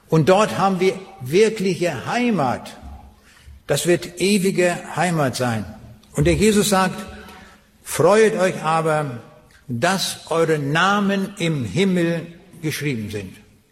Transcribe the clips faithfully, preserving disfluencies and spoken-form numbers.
Und dort haben wir wirkliche Heimat. Das wird ewige Heimat sein. Und der Jesus sagt, freut euch aber, dass eure Namen im Himmel geschrieben sind.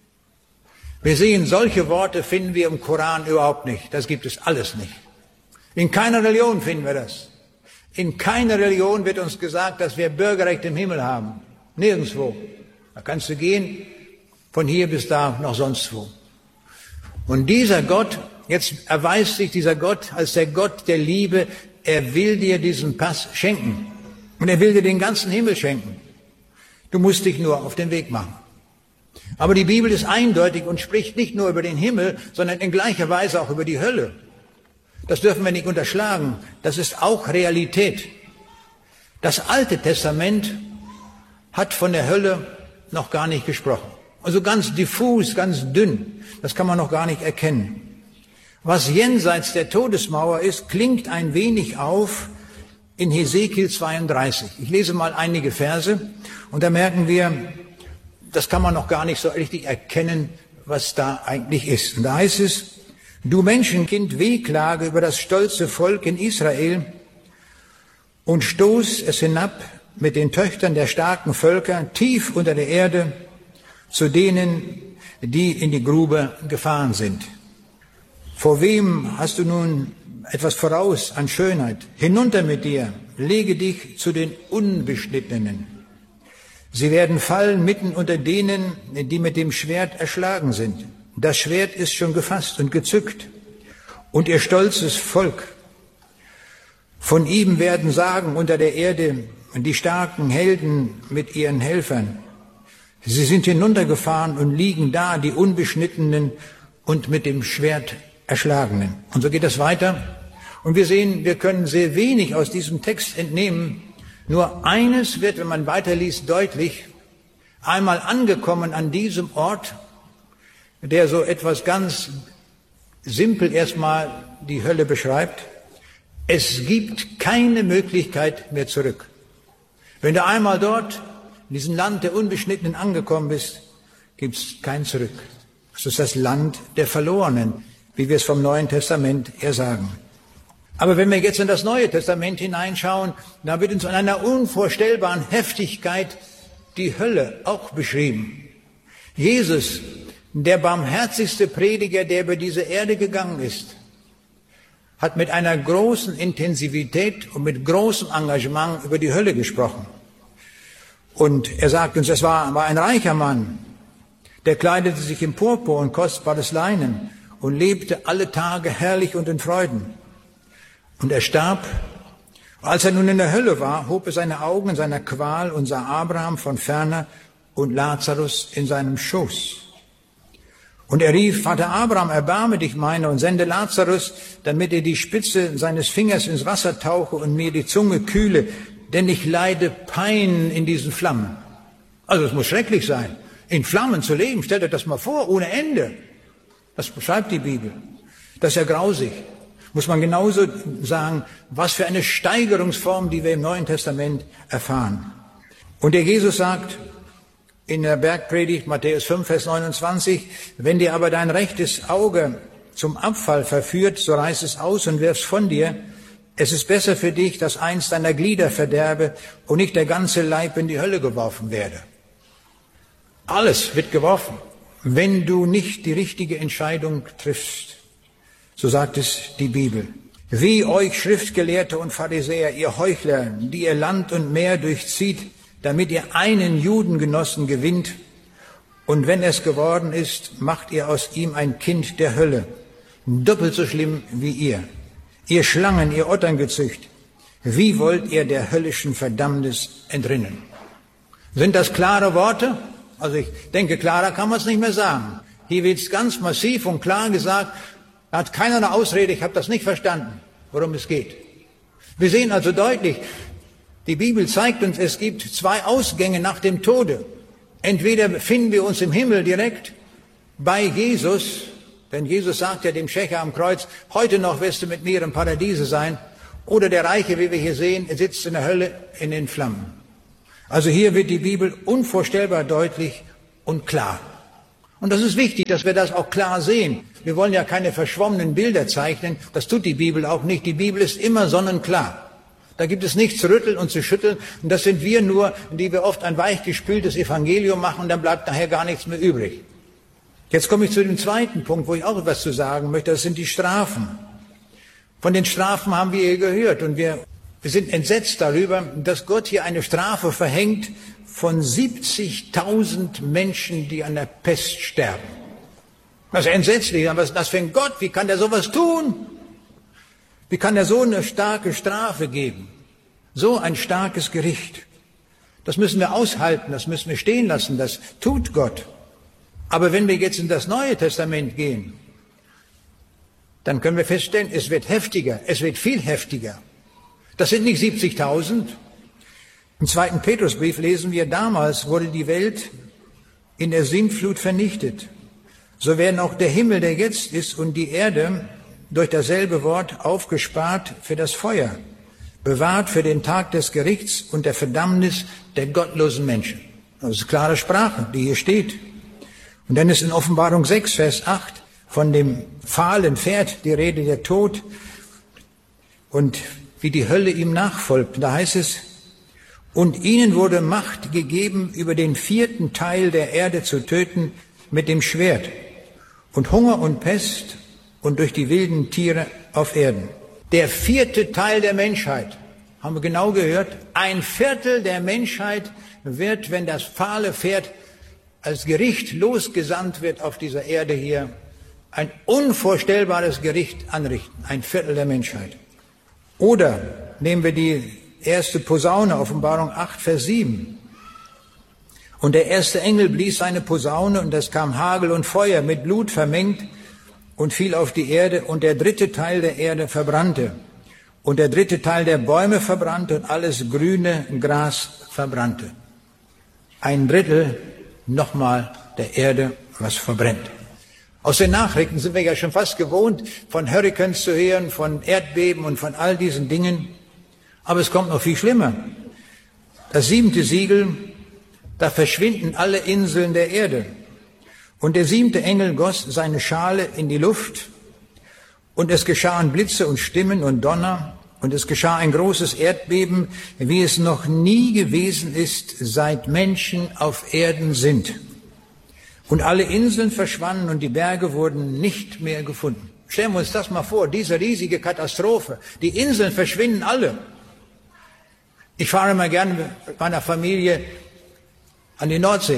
Wir sehen, solche Worte finden wir im Koran überhaupt nicht. Das gibt es alles nicht. In keiner Religion finden wir das. In keiner Religion wird uns gesagt, dass wir Bürgerrecht im Himmel haben. Nirgendwo. Da kannst du gehen, von hier bis da, noch sonst wo. Und dieser Gott, jetzt erweist sich dieser Gott als der Gott der Liebe, er will dir diesen Pass schenken. Und er will dir den ganzen Himmel schenken. Du musst dich nur auf den Weg machen. Aber die Bibel ist eindeutig und spricht nicht nur über den Himmel, sondern in gleicher Weise auch über die Hölle. Das dürfen wir nicht unterschlagen. Das ist auch Realität. Das Alte Testament hat von der Hölle noch gar nicht gesprochen. Also ganz diffus, ganz dünn. Das kann man noch gar nicht erkennen. Was jenseits der Todesmauer ist, klingt ein wenig auf in Hesekiel zweiunddreißig. Ich lese mal einige Verse und da merken wir, das kann man noch gar nicht so richtig erkennen, was da eigentlich ist. Und da heißt es, du Menschenkind, wehklage über das stolze Volk in Israel und stoß es hinab mit den Töchtern der starken Völker tief unter der Erde zu denen, die in die Grube gefahren sind. Vor wem hast du nun etwas voraus an Schönheit? Hinunter mit dir, lege dich zu den Unbeschnittenen. Sie werden fallen mitten unter denen, die mit dem Schwert erschlagen sind. Das Schwert ist schon gefasst und gezückt. Und ihr stolzes Volk, von ihm werden sagen unter der Erde die starken Helden mit ihren Helfern. Sie sind hinuntergefahren und liegen da, die Unbeschnittenen und mit dem Schwert Erschlagenen. Und so geht das weiter. Und wir sehen, wir können sehr wenig aus diesem Text entnehmen. Nur eines wird, wenn man weiterliest, deutlich. Einmal angekommen an diesem Ort, der so etwas ganz simpel erstmal die Hölle beschreibt. Es gibt keine Möglichkeit mehr zurück. Wenn du einmal dort in diesem Land der Unbeschnittenen angekommen bist, gibt es kein Zurück. Das ist das Land der Verlorenen, wie wir es vom Neuen Testament her sagen. Aber wenn wir jetzt in das Neue Testament hineinschauen, da wird uns in einer unvorstellbaren Heftigkeit die Hölle auch beschrieben. Jesus, der barmherzigste Prediger, der über diese Erde gegangen ist, hat mit einer großen Intensivität und mit großem Engagement über die Hölle gesprochen. Und er sagt uns, es war, war ein reicher Mann, der kleidete sich in Purpur und kostbares Leinen und lebte alle Tage herrlich und in Freuden. Und er starb. Als er nun in der Hölle war, hob er seine Augen in seiner Qual und sah Abraham von ferner und Lazarus in seinem Schoß. Und er rief, Vater Abraham, erbarme dich meiner und sende Lazarus, damit er die Spitze seines Fingers ins Wasser tauche und mir die Zunge kühle, denn ich leide Pein in diesen Flammen. Also es muss schrecklich sein, in Flammen zu leben. Stellt euch das mal vor, ohne Ende. Das beschreibt die Bibel. Das ist ja grausig. Muss man genauso sagen, was für eine Steigerungsform, die wir im Neuen Testament erfahren. Und der Jesus sagt in der Bergpredigt, Matthäus fünf, Vers neunundzwanzig, wenn dir aber dein rechtes Auge zum Abfall verführt, so reiß es aus und wirf's von dir. Es ist besser für dich, dass eins deiner Glieder verderbe und nicht der ganze Leib in die Hölle geworfen werde. Alles wird geworfen, wenn du nicht die richtige Entscheidung triffst. So sagt es die Bibel. Wie euch Schriftgelehrte und Pharisäer, ihr Heuchler, die ihr Land und Meer durchzieht, damit ihr einen Judengenossen gewinnt. Und wenn es geworden ist, macht ihr aus ihm ein Kind der Hölle. Doppelt so schlimm wie ihr. Ihr Schlangen, ihr Otterngezücht. Wie wollt ihr der höllischen Verdammnis entrinnen? Sind das klare Worte? Also ich denke, klarer kann man es nicht mehr sagen. Hier wird es ganz massiv und klar gesagt, da hat keiner eine Ausrede, ich habe das nicht verstanden, worum es geht. Wir sehen also deutlich, die Bibel zeigt uns, es gibt zwei Ausgänge nach dem Tode. Entweder befinden wir uns im Himmel direkt bei Jesus, denn Jesus sagt ja dem Schächer am Kreuz, heute noch wirst du mit mir im Paradiese sein, oder der Reiche, wie wir hier sehen, sitzt in der Hölle in den Flammen. Also hier wird die Bibel unvorstellbar deutlich und klar. Und das ist wichtig, dass wir das auch klar sehen. Wir wollen ja keine verschwommenen Bilder zeichnen. Das tut die Bibel auch nicht. Die Bibel ist immer sonnenklar. Da gibt es nichts zu rütteln und zu schütteln. Und das sind wir nur, die wir oft ein weichgespültes Evangelium machen und dann bleibt nachher gar nichts mehr übrig. Jetzt komme ich zu dem zweiten Punkt, wo ich auch etwas zu sagen möchte. Das sind die Strafen. Von den Strafen haben wir hier gehört. Und wir, wir sind entsetzt darüber, dass Gott hier eine Strafe verhängt von siebzigtausend Menschen, die an der Pest sterben. Das ist entsetzlich. Was ist das für ein Gott? Wie kann der sowas tun? Wie kann er so eine starke Strafe geben? So ein starkes Gericht. Das müssen wir aushalten, das müssen wir stehen lassen, das tut Gott. Aber wenn wir jetzt in das Neue Testament gehen, dann können wir feststellen, es wird heftiger, es wird viel heftiger. Das sind nicht siebzigtausend. Im zweiten Petrusbrief lesen wir, damals wurde die Welt in der Sintflut vernichtet. So werden auch der Himmel, der jetzt ist, und die Erde durch dasselbe Wort aufgespart für das Feuer, bewahrt für den Tag des Gerichts und der Verdammnis der gottlosen Menschen. Das ist klare Sprache, die hier steht. Und dann ist in Offenbarung sechs, Vers acht von dem fahlen Pferd die Rede, der Tod, und wie die Hölle ihm nachfolgt. Da heißt es, und ihnen wurde Macht gegeben, über den vierten Teil der Erde zu töten mit dem Schwert und Hunger und Pest und durch die wilden Tiere auf Erden. Der vierte Teil der Menschheit, haben wir genau gehört, ein Viertel der Menschheit wird, wenn das fahle Pferd als Gericht losgesandt wird auf dieser Erde hier, ein unvorstellbares Gericht anrichten. Ein Viertel der Menschheit. Oder nehmen wir die erste Posaune, Offenbarung acht, Vers sieben. Und der erste Engel blies seine Posaune, und es kam Hagel und Feuer mit Blut vermengt und fiel auf die Erde, und der dritte Teil der Erde verbrannte. Und der dritte Teil der Bäume verbrannte und alles grüne Gras verbrannte. Ein Drittel nochmal der Erde, was verbrennt. Aus den Nachrichten sind wir ja schon fast gewohnt, von Hurrikanen zu hören, von Erdbeben und von all diesen Dingen. Aber es kommt noch viel schlimmer. Das siebente Siegel, da verschwinden alle Inseln der Erde. Und der siebente Engel goss seine Schale in die Luft, und es geschahen Blitze und Stimmen und Donner, und es geschah ein großes Erdbeben, wie es noch nie gewesen ist, seit Menschen auf Erden sind. Und alle Inseln verschwanden und die Berge wurden nicht mehr gefunden. Stellen wir uns das mal vor, diese riesige Katastrophe. Die Inseln verschwinden alle. Ich fahre mal gerne mit meiner Familie an die Nordsee.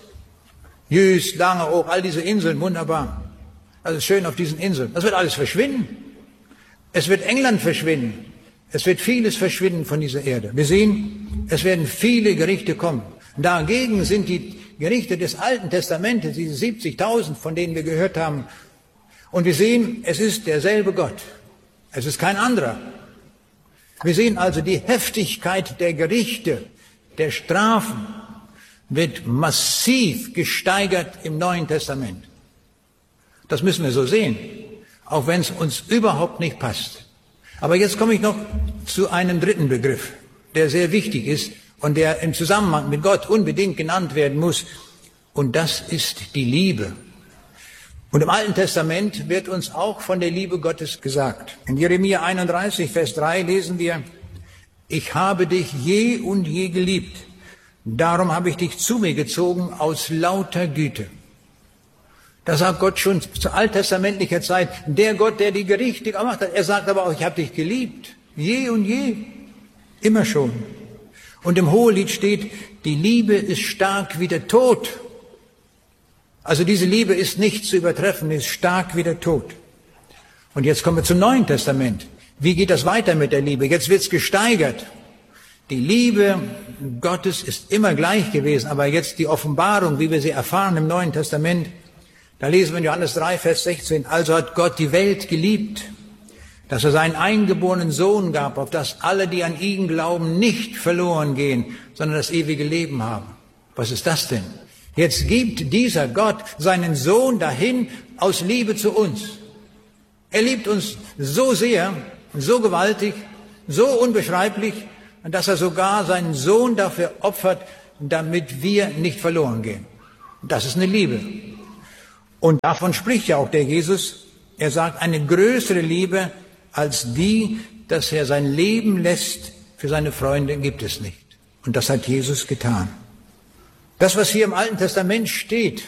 Jüst, Langeoog, all diese Inseln, wunderbar. Das ist schön auf diesen Inseln. Das wird alles verschwinden. Es wird England verschwinden. Es wird vieles verschwinden von dieser Erde. Wir sehen, es werden viele Gerichte kommen. Dagegen sind die Gerichte des Alten Testamentes, diese siebzigtausend, von denen wir gehört haben. Und wir sehen, es ist derselbe Gott. Es ist kein anderer. Wir sehen also, die Heftigkeit der Gerichte, der Strafen wird massiv gesteigert im Neuen Testament. Das müssen wir so sehen, auch wenn es uns überhaupt nicht passt. Aber jetzt komme ich noch zu einem dritten Begriff, der sehr wichtig ist und der im Zusammenhang mit Gott unbedingt genannt werden muss. Und das ist die Liebe. Und im Alten Testament wird uns auch von der Liebe Gottes gesagt. In Jeremia einunddreißig, Vers drei lesen wir, ich habe dich je und je geliebt, darum habe ich dich zu mir gezogen aus lauter Güte. Da sagt Gott schon zu alttestamentlicher Zeit, der Gott, der die Gerichte gemacht hat. Er sagt aber auch, ich habe dich geliebt, je und je, immer schon. Und im Hohelied steht, die Liebe ist stark wie der Tod. Also diese Liebe ist nicht zu übertreffen, ist stark wie der Tod. Und jetzt kommen wir zum Neuen Testament. Wie geht das weiter mit der Liebe? Jetzt wird es gesteigert. Die Liebe Gottes ist immer gleich gewesen, aber jetzt die Offenbarung, wie wir sie erfahren im Neuen Testament, da lesen wir in Johannes drei, Vers sechzehn, also hat Gott die Welt geliebt, dass er seinen eingeborenen Sohn gab, auf dass alle, die an ihn glauben, nicht verloren gehen, sondern das ewige Leben haben. Was ist das denn? Jetzt gibt dieser Gott seinen Sohn dahin aus Liebe zu uns. Er liebt uns so sehr, so gewaltig, so unbeschreiblich, dass er sogar seinen Sohn dafür opfert, damit wir nicht verloren gehen. Das ist eine Liebe. Und davon spricht ja auch der Jesus. Er sagt, eine größere Liebe als die, dass er sein Leben lässt für seine Freunde, gibt es nicht. Und das hat Jesus getan. Das, was hier im Alten Testament steht,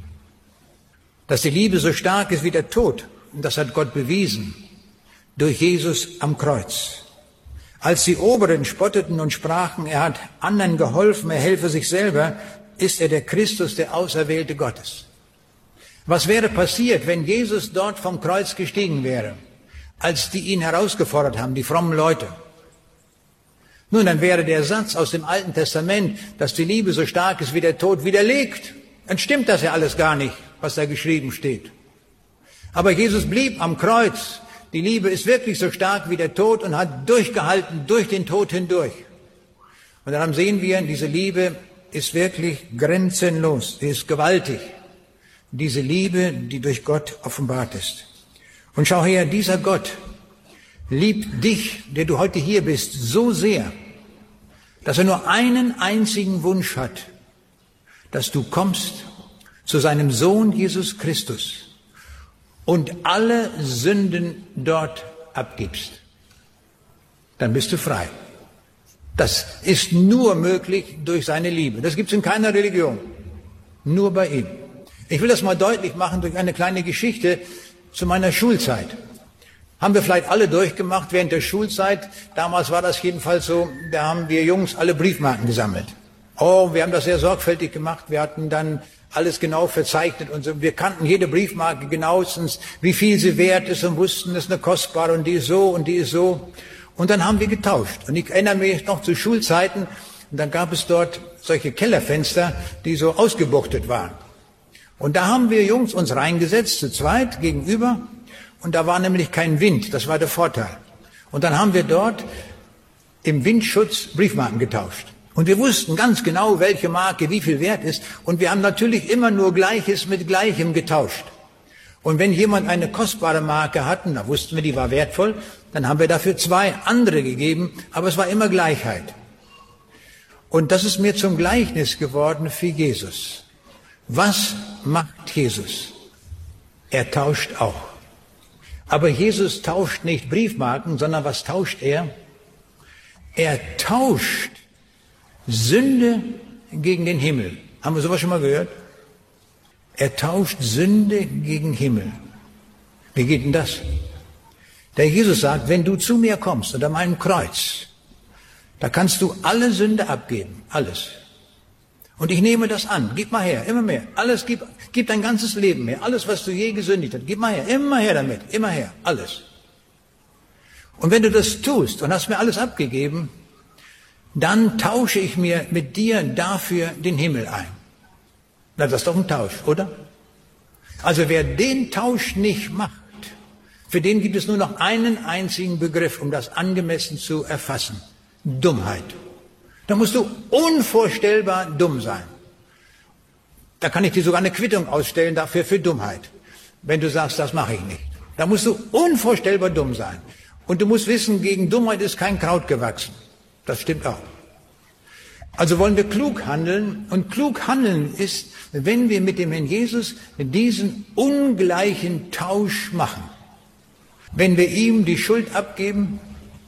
dass die Liebe so stark ist wie der Tod, das hat Gott bewiesen durch Jesus am Kreuz. Als die Oberen spotteten und sprachen, er hat anderen geholfen, er helfe sich selber, ist er der Christus, der Auserwählte Gottes. Was wäre passiert, wenn Jesus dort vom Kreuz gestiegen wäre, als die ihn herausgefordert haben, die frommen Leute? Nun, dann wäre der Satz aus dem Alten Testament, dass die Liebe so stark ist wie der Tod, widerlegt. Dann stimmt das ja alles gar nicht, was da geschrieben steht. Aber Jesus blieb am Kreuz. Die Liebe ist wirklich so stark wie der Tod und hat durchgehalten durch den Tod hindurch. Und dann sehen wir, diese Liebe ist wirklich grenzenlos, sie ist gewaltig. Diese Liebe, die durch Gott offenbart ist. Und schau her, dieser Gott liebt dich, der du heute hier bist, so sehr, dass er nur einen einzigen Wunsch hat, dass du kommst zu seinem Sohn Jesus Christus und alle Sünden dort abgibst. Dann bist du frei. Das ist nur möglich durch seine Liebe. Das gibt es in keiner Religion. Nur bei ihm. Ich will das mal deutlich machen durch eine kleine Geschichte zu meiner Schulzeit. Haben wir vielleicht alle durchgemacht während der Schulzeit. Damals war das jedenfalls so, da haben wir Jungs alle Briefmarken gesammelt. Oh, wir haben das sehr sorgfältig gemacht. Wir hatten dann alles genau verzeichnet und so. Wir kannten jede Briefmarke genauestens, wie viel sie wert ist und wussten, das ist eine kostbare und die ist so und die ist so. Und dann haben wir getauscht. Und ich erinnere mich noch zu Schulzeiten, und dann gab es dort solche Kellerfenster, die so ausgebuchtet waren. Und da haben wir Jungs uns reingesetzt, zu zweit gegenüber. Und da war nämlich kein Wind, das war der Vorteil. Und dann haben wir dort im Windschutz Briefmarken getauscht. Und wir wussten ganz genau, welche Marke wie viel wert ist. Und wir haben natürlich immer nur Gleiches mit Gleichem getauscht. Und wenn jemand eine kostbare Marke hatten, da wussten wir, die war wertvoll, dann haben wir dafür zwei andere gegeben, aber es war immer Gleichheit. Und das ist mir zum Gleichnis geworden für Jesus. Was macht Jesus? Er tauscht auch. Aber Jesus tauscht nicht Briefmarken, sondern was tauscht er? Er tauscht Sünde gegen den Himmel. Haben wir sowas schon mal gehört? Er tauscht Sünde gegen Himmel. Wie geht denn das? Der Jesus sagt, wenn du zu mir kommst unter meinem Kreuz, da kannst du alle Sünde abgeben, alles. Und ich nehme das an, gib mal her, immer mehr, alles, gib, gib dein ganzes Leben her, alles, was du je gesündigt hast, gib mal her, immer her damit, immer her, alles. Und wenn du das tust und hast mir alles abgegeben, dann tausche ich mir mit dir dafür den Himmel ein. Na, das ist doch ein Tausch, oder? Also wer den Tausch nicht macht, für den gibt es nur noch einen einzigen Begriff, um das angemessen zu erfassen. Dummheit. Da musst du unvorstellbar dumm sein. Da kann ich dir sogar eine Quittung ausstellen dafür für Dummheit, wenn du sagst, das mache ich nicht. Da musst du unvorstellbar dumm sein. Und du musst wissen, gegen Dummheit ist kein Kraut gewachsen. Das stimmt auch. Also wollen wir klug handeln. Und klug handeln ist, wenn wir mit dem Herrn Jesus diesen ungleichen Tausch machen. Wenn wir ihm die Schuld abgeben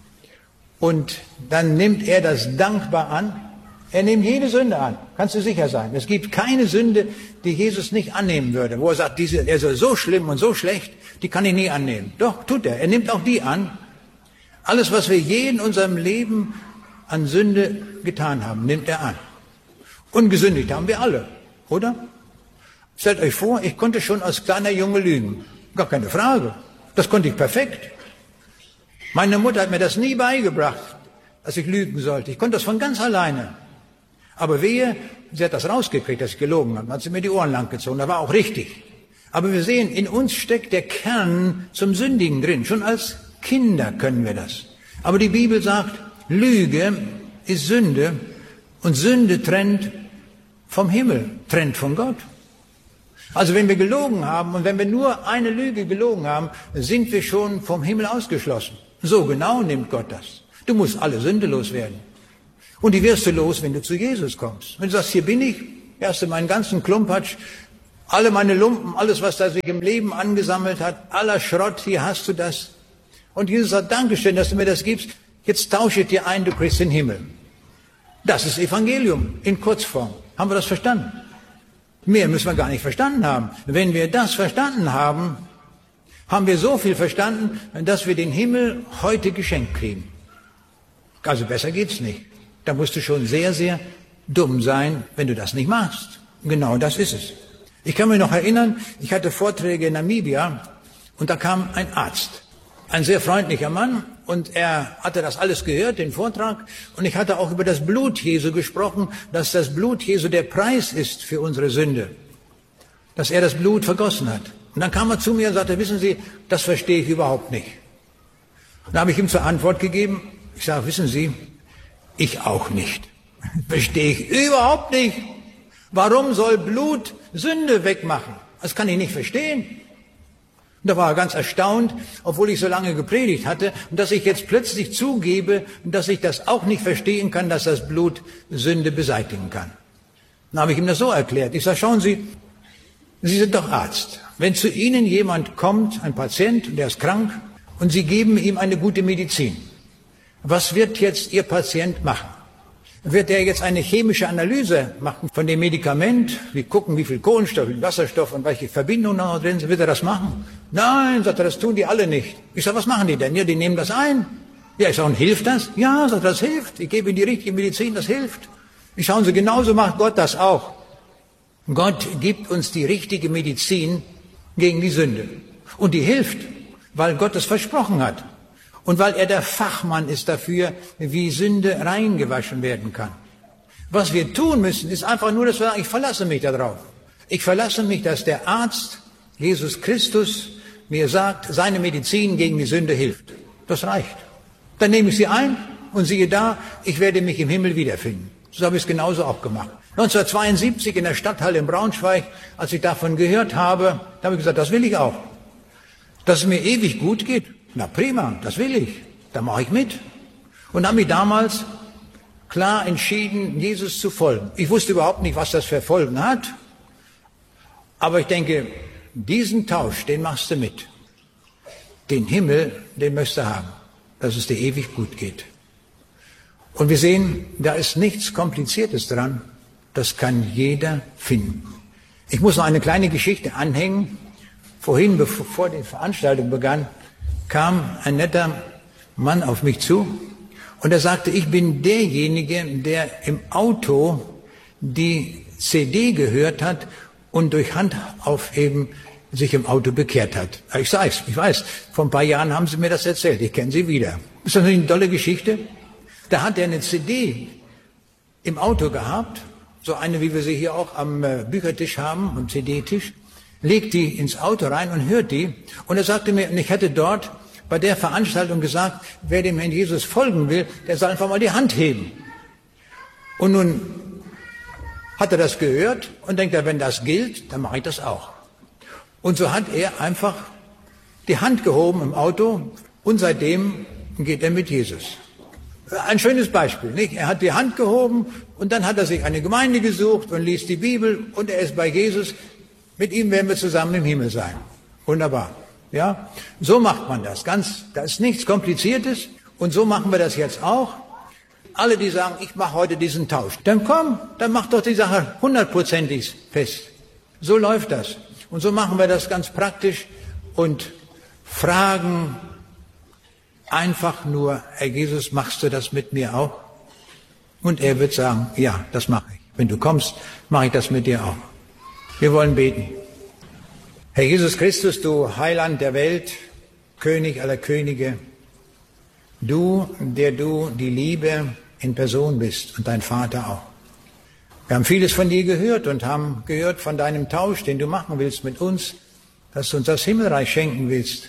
und dann nimmt er das dankbar an. Er nimmt jede Sünde an, kannst du sicher sein. Es gibt keine Sünde, die Jesus nicht annehmen würde, wo er sagt, diese, er ist so schlimm und so schlecht, die kann ich nie annehmen. Doch, tut er. Er nimmt auch die an. Alles, was wir je in unserem Leben an Sünde getan haben, nimmt er an. Ungesündigt haben wir alle, oder? Stellt euch vor, ich konnte schon als kleiner Junge lügen. Gar keine Frage. Das konnte ich perfekt. Meine Mutter hat mir das nie beigebracht, dass ich lügen sollte. Ich konnte das von ganz alleine. Aber wehe, sie hat das rausgekriegt, dass ich gelogen habe. Dann hat sie mir die Ohren lang gezogen. Das war auch richtig. Aber wir sehen, in uns steckt der Kern zum Sündigen drin. Schon als Kinder können wir das. Aber die Bibel sagt, Lüge ist Sünde und Sünde trennt vom Himmel, trennt von Gott. Also wenn wir gelogen haben und wenn wir nur eine Lüge gelogen haben, sind wir schon vom Himmel ausgeschlossen. So genau nimmt Gott das. Du musst alle Sünde loswerden. Und die wirst du los, wenn du zu Jesus kommst. Wenn du sagst, hier bin ich, hast du meinen ganzen Klumpatsch Alle meine Lumpen, alles, was da sich im Leben angesammelt hat, aller Schrott, hier hast du das. Und Jesus sagt, Dankeschön, dass du mir das gibst. Jetzt tausche ich dir ein, du kriegst den Himmel. Das ist Evangelium in Kurzform. Haben wir das verstanden? Mehr müssen wir gar nicht verstanden haben. Wenn wir das verstanden haben, haben wir so viel verstanden, dass wir den Himmel heute geschenkt kriegen. Also besser geht's nicht. Da musst du schon sehr, sehr dumm sein, wenn du das nicht machst. Genau das ist es. Ich kann mich noch erinnern, ich hatte Vorträge in Namibia und da kam ein Arzt, ein sehr freundlicher Mann, und er hatte das alles gehört, den Vortrag, und ich hatte auch über das Blut Jesu gesprochen, dass das Blut Jesu der Preis ist für unsere Sünde, dass er das Blut vergossen hat. Und dann kam er zu mir und sagte, wissen Sie, das verstehe ich überhaupt nicht. Und da habe ich ihm zur Antwort gegeben, ich sage, wissen Sie, ich auch nicht. Verstehe ich überhaupt nicht. Warum soll Blut Sünde wegmachen? Das kann ich nicht verstehen. Und da war er ganz erstaunt, obwohl ich so lange gepredigt hatte, dass ich jetzt plötzlich zugebe, dass ich das auch nicht verstehen kann, dass das Blut Sünde beseitigen kann. Dann habe ich ihm das so erklärt. Ich sage, schauen Sie, Sie sind doch Arzt. Wenn zu Ihnen jemand kommt, ein Patient, der ist krank, und Sie geben ihm eine gute Medizin, was wird jetzt Ihr Patient machen? Wird er jetzt eine chemische Analyse machen von dem Medikament? Wir gucken, wie viel Kohlenstoff, wie viel Wasserstoff und welche Verbindungen noch drin sind. Wird er das machen? Nein, sagt er, das tun die alle nicht. Ich sage, was machen die denn? Ja, die nehmen das ein. Ja, ich sage, und hilft das? Ja, sagt er, das hilft. Ich gebe ihnen die richtige Medizin, das hilft. Ich schauen Sie, genauso macht Gott das auch. Gott gibt uns die richtige Medizin gegen die Sünde. Und die hilft, weil Gott es versprochen hat. Und weil er der Fachmann ist dafür, wie Sünde reingewaschen werden kann. Was wir tun müssen, ist einfach nur, dass wir sagen, ich verlasse mich darauf. Ich verlasse mich, dass der Arzt, Jesus Christus, mir sagt, seine Medizin gegen die Sünde hilft. Das reicht. Dann nehme ich sie ein und siehe da, ich werde mich im Himmel wiederfinden. So habe ich es genauso auch gemacht. neunzehnhundertzweiundsiebzig in der Stadthalle in Braunschweig, als ich davon gehört habe, da habe ich gesagt, das will ich auch. Dass es mir ewig gut geht. Na prima, das will ich, da mache ich mit. Und habe mich damals klar entschieden, Jesus zu folgen. Ich wusste überhaupt nicht, was das für Folgen hat, aber ich denke, diesen Tausch, den machst du mit. Den Himmel, den möchtest du haben, dass es dir ewig gut geht. Und wir sehen, da ist nichts Kompliziertes dran, das kann jeder finden. Ich muss noch eine kleine Geschichte anhängen. Vorhin, bevor die Veranstaltung begann, kam ein netter Mann auf mich zu und er sagte, ich bin derjenige, der im Auto die C D gehört hat und durch Handaufheben sich im Auto bekehrt hat. Ich sag's, ich weiß, vor ein paar Jahren haben Sie mir das erzählt, ich kenne Sie wieder. Ist das nicht eine tolle Geschichte? Da hat er eine C D im Auto gehabt, so eine, wie wir sie hier auch am Büchertisch haben, am C D-Tisch, legt die ins Auto rein und hört die. Und er sagte mir, ich hätte dort bei der Veranstaltung gesagt, wer dem Herrn Jesus folgen will, der soll einfach mal die Hand heben. Und nun hat er das gehört und denkt er, wenn das gilt, dann mache ich das auch. Und so hat er einfach die Hand gehoben im Auto und seitdem geht er mit Jesus. Ein schönes Beispiel, nicht? Er hat die Hand gehoben und dann hat er sich eine Gemeinde gesucht und liest die Bibel und er ist bei Jesus. Mit ihm werden wir zusammen im Himmel sein. Wunderbar. Ja, so macht man das. Ganz, da ist nichts Kompliziertes. Und so machen wir das jetzt auch. Alle, die sagen, ich mache heute diesen Tausch, dann komm, dann mach doch die Sache hundertprozentig fest. So läuft das. Und so machen wir das ganz praktisch und fragen einfach nur, Herr Jesus, machst du das mit mir auch? Und er wird sagen, ja, das mache ich. Wenn du kommst, mache ich das mit dir auch. Wir wollen beten. Herr Jesus Christus, du Heiland der Welt, König aller Könige, du, der du die Liebe in Person bist und dein Vater auch. Wir haben vieles von dir gehört und haben gehört von deinem Tausch, den du machen willst mit uns, dass du uns das Himmelreich schenken willst.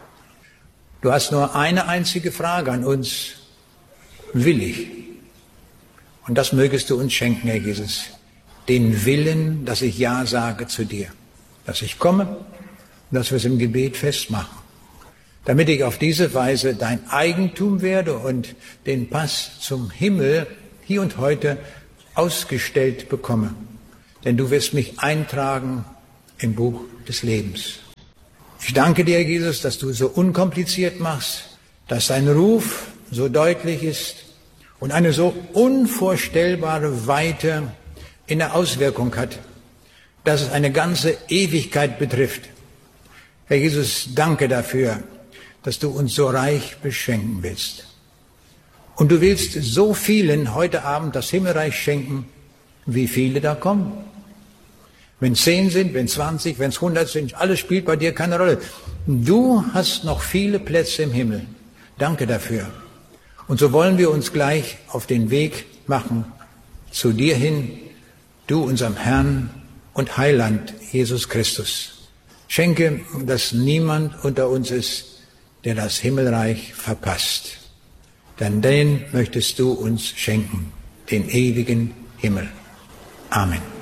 Du hast nur eine einzige Frage an uns, will ich? Und das mögest du uns schenken, Herr Jesus, den Willen, dass ich Ja sage zu dir. Dass ich komme und dass wir es im Gebet festmachen, damit ich auf diese Weise dein Eigentum werde und den Pass zum Himmel hier und heute ausgestellt bekomme. Denn du wirst mich eintragen im Buch des Lebens. Ich danke dir, Jesus, dass du so unkompliziert machst, dass dein Ruf so deutlich ist und eine so unvorstellbare Weite in der Auswirkung hat, dass es eine ganze Ewigkeit betrifft. Herr Jesus, danke dafür, dass du uns so reich beschenken willst. Und du willst so vielen heute Abend das Himmelreich schenken, wie viele da kommen. Wenn zehn sind, wenn zwanzig, wenn es hundert sind, alles spielt bei dir keine Rolle. Du hast noch viele Plätze im Himmel. Danke dafür. Und so wollen wir uns gleich auf den Weg machen zu dir hin, du unserem Herrn und Heiland Jesus Christus. Schenke, dass niemand unter uns ist, der das Himmelreich verpasst. Denn den möchtest du uns schenken, den ewigen Himmel. Amen.